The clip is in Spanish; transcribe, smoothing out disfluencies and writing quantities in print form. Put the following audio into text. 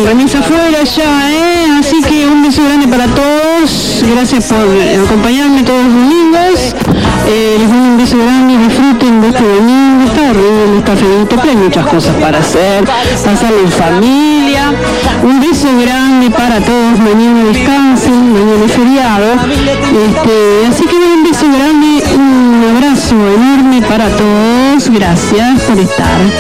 remisa afuera ya, así que un beso grande para todos, gracias por acompañarme todos los domingos, les mando un beso grande, disfruten de este domingo, está horrible, está feito, pero hay muchas cosas para hacer, pasarlo en familia, un beso grande para todos, mañana descansen, mañana es feriado, así que un beso grande, un abrazo enorme para todos, gracias por estar.